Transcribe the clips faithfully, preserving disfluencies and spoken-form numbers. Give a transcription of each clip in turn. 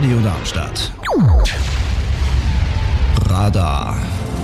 Radio Darmstadt. Radar.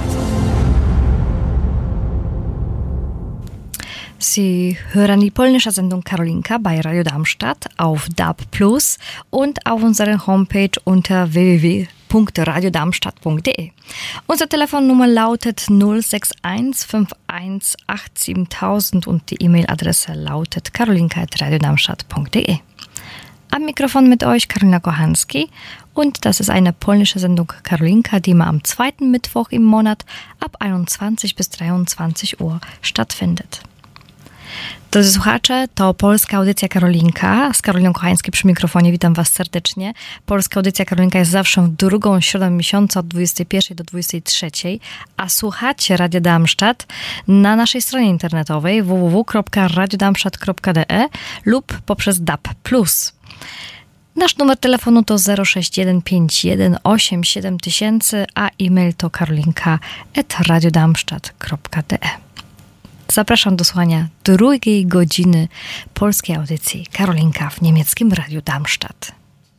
Sie hören die polnische Sendung Karolinka bei Radio Darmstadt auf D A B plus und auf unserer Homepage unter w w w punkt radio darmstadt punkt d e. Unsere Telefonnummer lautet null sechs eins fünf eins acht sieben null null null und die E-Mail-Adresse lautet karolinka at radio darmstadt punkt d e. Am Mikrofon mit euch Karolina Kochanski und das ist eine polnische Sendung Karolinka, die immer am zweiten Mittwoch im Monat ab einundzwanzig bis dreiundzwanzig Uhr stattfindet. Drodzy słuchacze, to polska audycja Karolinka. Z Karoliną Kochańską przy mikrofonie witam Was serdecznie. Polska audycja Karolinka jest zawsze w drugą środę miesiąca od dwudziestej pierwszej do dwudziestej trzeciej, a słuchacie Radia Darmstadt na naszej stronie internetowej w w w kropka radio darmstadt kropka d e lub poprzez D A B plus. Nasz numer telefonu to zero sześć jeden pięć jeden osiem siedem tysięcy, a e-mail to karolinka at radio darmstadt kropka d e. Zapraszam do słuchania drugiej godziny polskiej audycji Karolinka w niemieckim Radiu Darmstadt.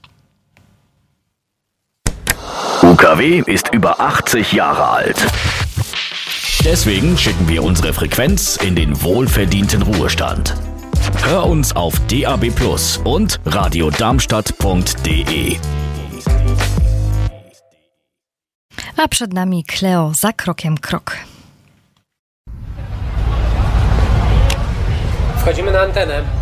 U K W ist über achtzig Jahre alt. Deswegen schicken wir unsere Frequenz in den wohlverdienten Ruhestand. Hör uns auf D A B plus und radio darmstadt punkt d e. A przed nami Cleo za krokiem krok. Wchodzimy na antenę.